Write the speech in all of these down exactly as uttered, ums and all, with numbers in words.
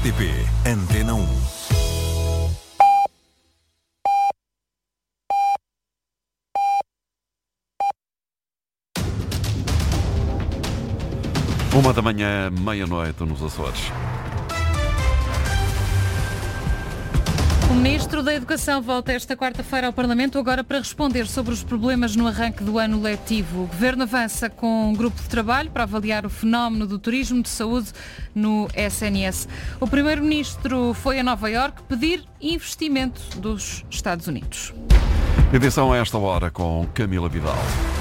R T P Antena um. Uma da manhã, meia-noite nos Açores. O Ministro da Educação volta esta quarta-feira ao Parlamento agora para responder sobre os problemas no arranque do ano letivo. O Governo avança com um grupo de trabalho para avaliar o fenómeno do turismo de saúde no S N S. O Primeiro-Ministro foi a Nova Iorque pedir investimento dos Estados Unidos. Edição a esta hora com Camila Vidal.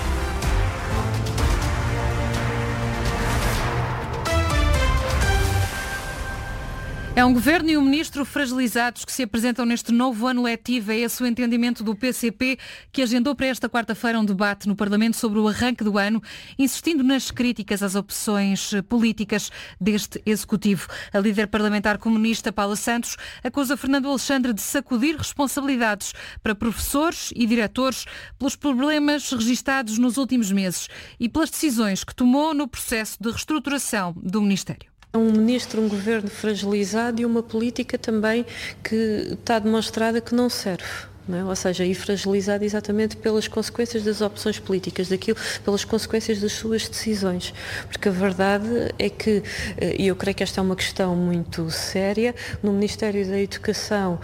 É um governo e um ministro fragilizados que se apresentam neste novo ano letivo. É esse o entendimento do P C P, que agendou para esta quarta-feira um debate no Parlamento sobre o arranque do ano, insistindo nas críticas às opções políticas deste Executivo. A líder parlamentar comunista, Paula Santos, acusa Fernando Alexandre de sacudir responsabilidades para professores e diretores pelos problemas registados nos últimos meses e pelas decisões que tomou no processo de reestruturação do Ministério. Um ministro, um governo fragilizado e uma política também que está demonstrada que não serve. Não é? Ou seja, e fragilizado exatamente pelas consequências das opções políticas, daquilo, pelas consequências das suas decisões. Porque a verdade é que, e eu creio que esta é uma questão muito séria, no Ministério da Educação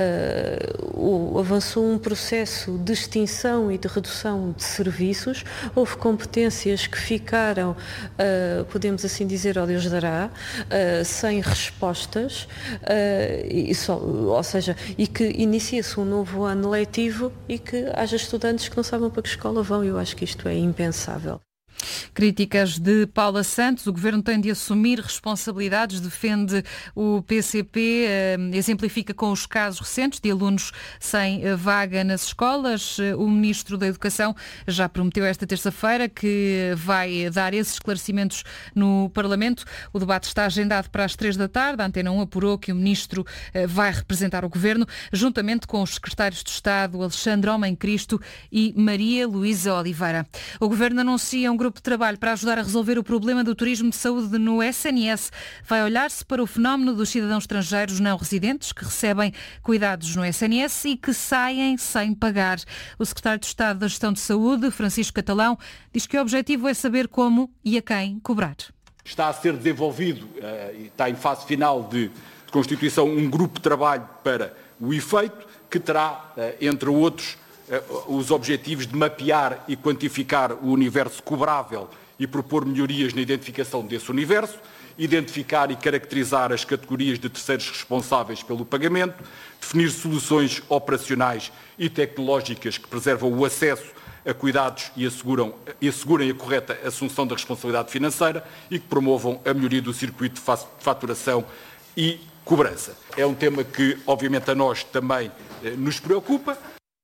uh, avançou um processo de extinção e de redução de serviços, houve competências que ficaram, uh, podemos assim dizer, ó Deus dará, uh, sem respostas, uh, e só, ou seja, e que inicia-se um novo ano ano letivo e que haja estudantes que não sabem para que escola vão. Eu acho que isto é impensável. Críticas de Paula Santos. O Governo tem de assumir responsabilidades, defende o P C P, exemplifica com os casos recentes de alunos sem vaga nas escolas. O Ministro da Educação já prometeu esta terça-feira que vai dar esses esclarecimentos no Parlamento. O debate está agendado para as três da tarde. A Antena um apurou que o Ministro vai representar o Governo, juntamente com os secretários de Estado Alexandre Homem Cristo e Maria Luísa Oliveira. O Governo anuncia um grupo de trabalho para ajudar a resolver o problema do turismo de saúde no S N S. Vai olhar-se para o fenómeno dos cidadãos estrangeiros não residentes que recebem cuidados no S N S e que saem sem pagar. O secretário de Estado da Gestão de Saúde, Francisco Catalão, diz que o objetivo é saber como e a quem cobrar. Está a ser desenvolvido e está em fase final de constituição um grupo de trabalho para o efeito que terá, entre outros, os objetivos de mapear e quantificar o universo cobrável e propor melhorias na identificação desse universo, identificar e caracterizar as categorias de terceiros responsáveis pelo pagamento, definir soluções operacionais e tecnológicas que preservam o acesso a cuidados e asseguram, e assegurem a correta assunção da responsabilidade financeira e que promovam a melhoria do circuito de faturação e cobrança. É um tema que, obviamente, a nós também eh, nos preocupa.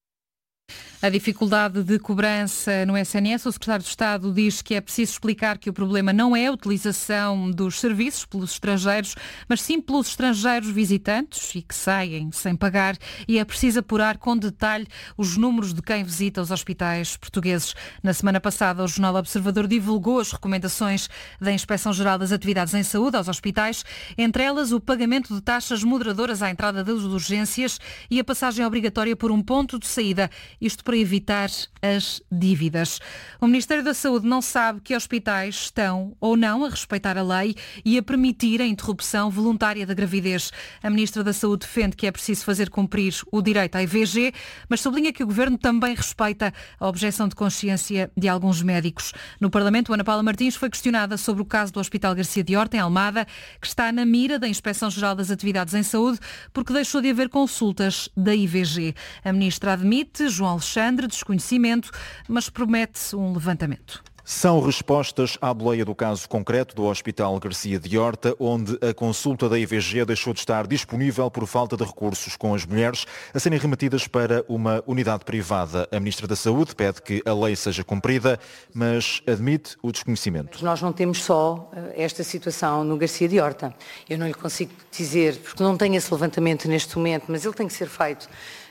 A dificuldade de cobrança no S N S, o secretário de Estado diz que é preciso explicar que o problema não é a utilização dos serviços pelos estrangeiros, mas sim pelos estrangeiros visitantes e que saem sem pagar, e é preciso apurar com detalhe os números de quem visita os hospitais portugueses. Na semana passada, o Jornal Observador divulgou as recomendações da Inspeção-Geral das Atividades em Saúde aos hospitais, entre elas o pagamento de taxas moderadoras à entrada das urgências e a passagem obrigatória por um ponto de saída, isto para evitar as dívidas. O Ministério da Saúde não sabe que hospitais estão ou não a respeitar a lei e a permitir a interrupção voluntária da gravidez. A Ministra da Saúde defende que é preciso fazer cumprir o direito à I V G, mas sublinha que o Governo também respeita a objeção de consciência de alguns médicos. No Parlamento, Ana Paula Martins foi questionada sobre o caso do Hospital Garcia de Horta, em Almada, que está na mira da Inspeção-Geral das Atividades em Saúde porque deixou de haver consultas da I V G. A Ministra admite, João Alexandre, desconhecimento, mas promete um levantamento. São respostas à boleia do caso concreto do Hospital Garcia de Horta, onde a consulta da I V G deixou de estar disponível por falta de recursos, com as mulheres a serem remetidas para uma unidade privada. A Ministra da Saúde pede que a lei seja cumprida, mas admite o desconhecimento. Nós não temos só esta situação no Garcia de Horta. Eu não lhe consigo dizer, porque não tenho esse levantamento neste momento, mas ele tem que ser feito